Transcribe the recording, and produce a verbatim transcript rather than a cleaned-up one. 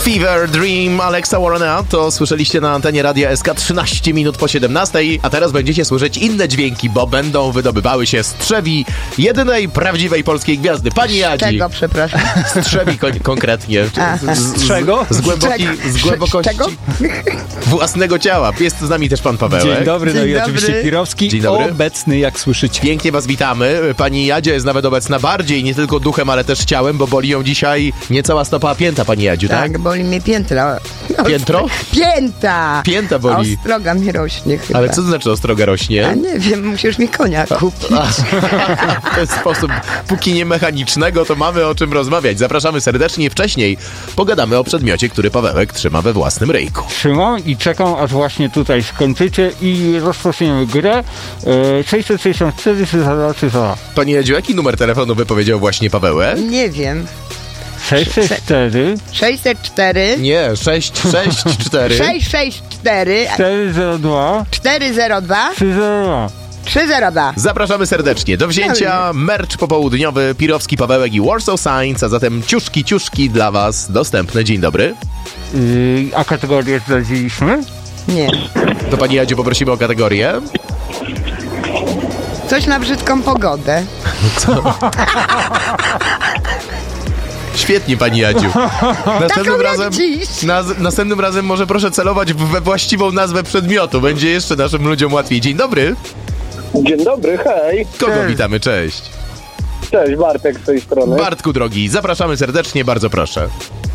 Fever Dream Alexa Warrena to słyszeliście na antenie Radia S K trzynaście minut po siedemnastej, a teraz będziecie słyszeć inne dźwięki, bo będą wydobywały się z trzewi jedynej prawdziwej polskiej gwiazdy, pani Jadzi. Czego, przepraszam? Z trzewi kon- konkretnie. Z, z, czego? Z, głęboki, z głębokości Czego? własnego ciała. Jest z nami też pan Pawełek. Dzień dobry, no Dzień i dobry. oczywiście Pirowski, Dzień dobry. obecny, jak słyszycie. Pięknie was witamy. Pani Jadzia jest nawet obecna bardziej, nie tylko duchem, ale też ciałem, bo boli ją dzisiaj niecała stopa, a pięta, pani Jadziu, tak? Tak, boli mnie piętra. Piętro? Pięta! Pięta boli. Ostroga mi rośnie chyba. Ale co to znaczy ostroga Ja rośnie? nie wiem, musisz mi konia kupić. W ten sposób, póki nie mechanicznego, to mamy o czym rozmawiać. Zapraszamy serdecznie. Wcześniej pogadamy o przedmiocie, który Pawełek trzyma we własnym ryjku. Trzymam i czekam, aż właśnie tutaj skończycie i rozpoczniemy grę. E, sześćset sześćdziesiąt cztery trzysta trzysta. Pani Jadziu, jaki numer telefonu wypowiedział właśnie Pawełek? Nie wiem. sześćset cztery sześćset cztery Nie, sześć sześć cztery. sześć sześć cztery cztery zero dwa cztery zero dwa trzy zero dwa. trzy zero dwa. Zapraszamy serdecznie do wzięcia. Merch popołudniowy, Pirowski, Pawełek i Warsaw Science, a zatem ciuszki, ciuszki dla was dostępne. Dzień dobry. Yy, a kategorię zdradziliśmy? Nie. To pani Jadziu poprosimy o kategorię. Coś na brzydką pogodę. Świetnie, pani Jadziu. Następnym Taką jak razem, dziś. naz- następnym razem może proszę celować w- we właściwą nazwę przedmiotu. Będzie jeszcze naszym ludziom łatwiej. Dzień dobry. Dzień dobry, hej. Kogo Cześć. witamy? Cześć. Cześć, Bartek z tej strony. Bartku drogi, zapraszamy serdecznie, bardzo proszę.